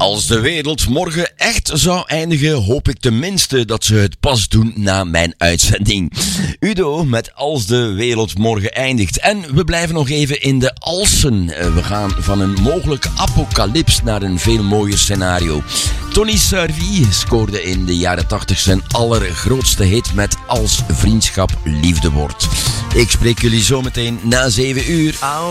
Als de wereld morgen echt zou eindigen, hoop ik tenminste dat ze het pas doen na mijn uitzending. Udo met Als de wereld morgen eindigt. En we blijven nog even in de alsen. We gaan van een mogelijk apocalyps naar een veel mooier scenario. Tony Sarvi scoorde in de jaren 80 zijn allergrootste hit met Als vriendschap liefde wordt. Ik spreek jullie zometeen na 7 uur.